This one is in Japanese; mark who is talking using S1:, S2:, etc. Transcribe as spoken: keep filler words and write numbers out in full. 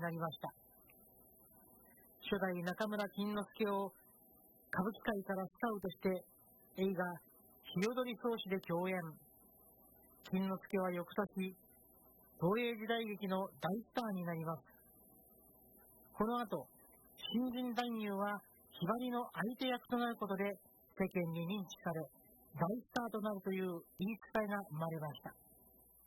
S1: なりました。初代中村金之助を歌舞伎界からスカウトして映画「ひよどり草子」で共演。金之助は翌年、東映時代劇の大スターになります。この後、新人男優はひばりの相手役となることで世間に認知され、大スターとなるという言い伝えが生まれました。